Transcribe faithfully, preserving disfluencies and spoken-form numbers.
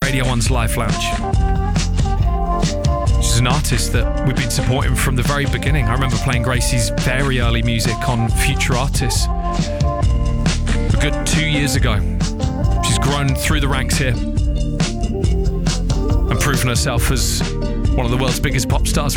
Radio one's Live Lounge. She's an artist that we've been supporting from the very beginning. I remember playing Gracie's very early music on Future Artists a good two years ago. She's grown through the ranks here and proven herself as one of the world's biggest pop stars